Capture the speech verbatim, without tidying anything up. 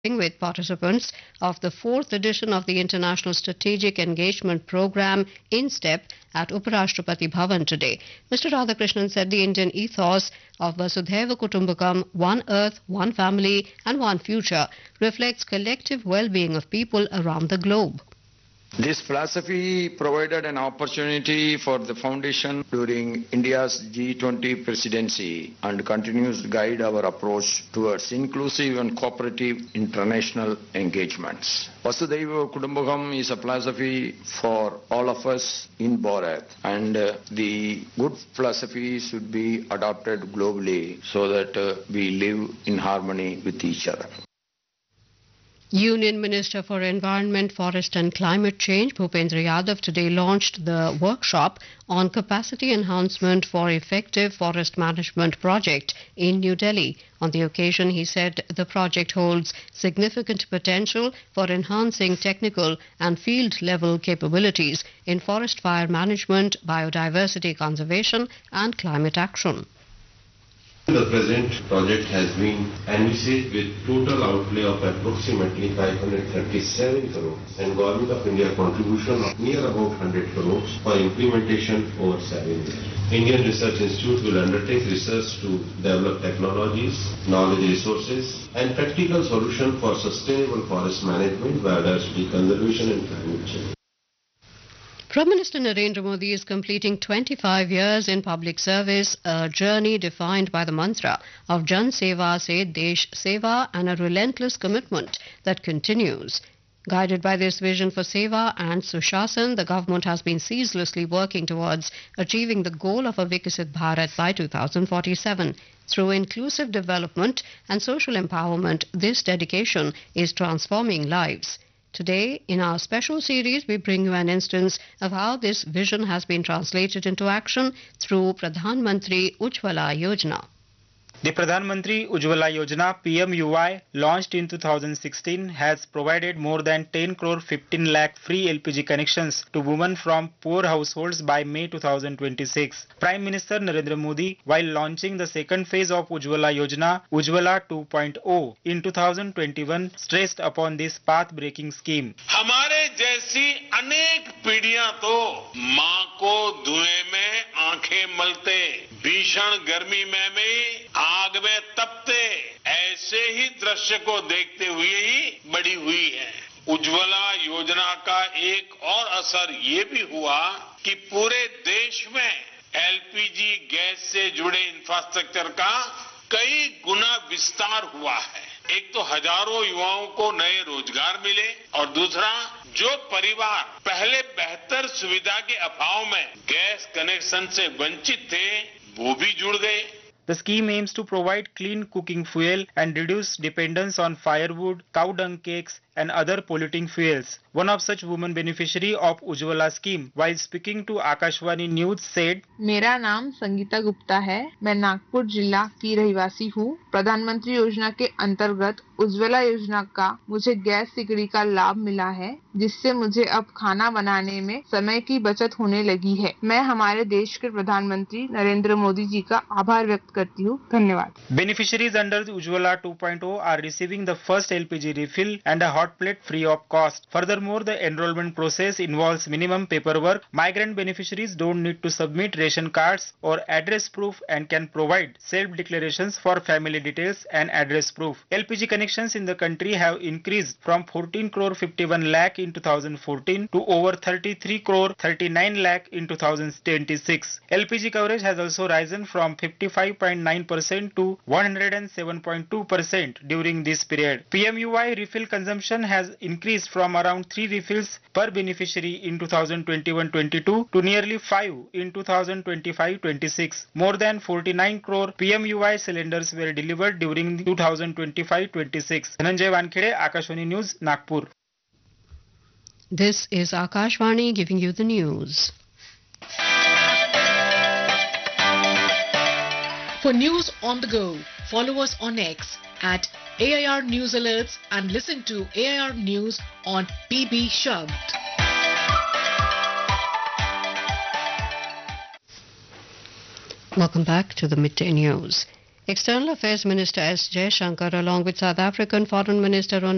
with participants of the fourth edition of the International Strategic Engagement Program INSTEP at Uparashtrapati Bhavan today. Mister Radhakrishnan said the Indian ethos of Vasudhaiva Kutumbakam, one earth, one family and one future, reflects collective well-being of people around the globe. This philosophy provided an opportunity for the Foundation during India's G twenty presidency and continues to guide our approach towards inclusive and cooperative international engagements. Vasudhaiva Kutumbakam is a philosophy for all of us in Bharat, and uh, the good philosophy should be adopted globally so that uh, we live in harmony with each other. Union Minister for Environment, Forest and Climate Change, Bhupendra Yadav, today launched the workshop on capacity enhancement for effective forest management project in New Delhi. On the occasion, he said the project holds significant potential for enhancing technical and field-level capabilities in forest fire management, biodiversity conservation and climate action. The present project has been envisaged with total outlay of approximately five hundred thirty-seven crores and Government of India contribution of near about one hundred crores for implementation over seven years. Indian Research Institute will undertake research to develop technologies, knowledge resources and practical solutions for sustainable forest management, biodiversity conservation and climate change. Prime Minister Narendra Modi is completing twenty-five years in public service, a journey defined by the mantra of Jan Seva Se Desh Seva and a relentless commitment that continues. Guided by this vision for Seva and Sushasan, the government has been ceaselessly working towards achieving the goal of a Viksit Bharat by two thousand forty-seven. Through inclusive development and social empowerment, this dedication is transforming lives. Today, in our special series, we bring you an instance of how this vision has been translated into action through Pradhan Mantri Ujjwala Yojana. The Pradhan Mantri Ujjwala Yojana P M U Y, launched in two thousand sixteen, has provided more than ten crore fifteen lakh free L P G connections to women from poor households by May two thousand twenty-six. Prime Minister Narendra Modi, while launching the second phase of Ujjwala Yojana, Ujjwala two point oh, in two thousand twenty-one, stressed upon this path-breaking scheme. हमारे जैसी अनेक पीढ़ियां तो मां को धुएं में आंखें मलते, भीषण गर्मी में भी आग में तपते, ऐसे ही दृश्य को देखते हुए ही बड़ी हुई है। उज्ज्वला योजना का एक और असर ये भी हुआ कि पूरे देश में एल पी जी गैस से जुड़े इंफ्रास्ट्रक्चर का कई गुना विस्तार हुआ है। एक तो हजारों युवाओं को नए रोजगार मिले और दूसरा, जो परिवार पहले बेहतर सुविधा के अभाव में गैस कनेक्शन से वंचित थे, वो भी जुड़ गए। The scheme aims to provide clean cooking fuel and reduce dependence on firewood, cow dung cakes and other polluting fuels. One of such women beneficiary of Ujjwala scheme, while speaking to Akashvani News, said, मेरा नाम संगीता गुप्ता है। मैं नागपुर जिला की रहवासी हूँ। प्रधानमंत्री योजना के अंतर्गत उज्ज्वला योजना का मुझे गैस सिकड़ी का लाभ मिला है, जिससे मुझे अब खाना बनाने में समय की बचत होने लगी है। मैं हमारे देश के प्रधानमंत्री नरेंद्र मोदी जी का आभार व्यक्त करती हूँ। धन्यवाद। Beneficiaries under Ujjwala two point oh are receiving the first L P G refill and a hot plate free of cost. Furthermore, the enrollment process involves minimum paperwork. Migrant beneficiaries don't need to submit ration cards or address proof and can provide self-declarations for family details and address proof. L P G connections in the country have increased from fourteen crore fifty-one lakh in two thousand fourteen to over thirty-three crore thirty-nine lakh in two thousand twenty-six. L P G coverage has also risen from fifty-five point nine percent to one hundred seven point two percent during this period. P M U Y refill consumption has increased from around three refills per beneficiary in two thousand twenty-one twenty-two to nearly five in two thousand twenty-five twenty-six. More than forty-nine crore P M U Y cylinders were delivered during two thousand twenty-five twenty-six. Dhananjay Wankhede, Akashvani News, Nagpur. This is Akashvani giving you the news. For news on the go, follow us on X at A I R News Alerts and listen to A I R News on P B Shabd. Welcome back to the Midday News. External Affairs Minister S. Jaishankar, along with South African Foreign Minister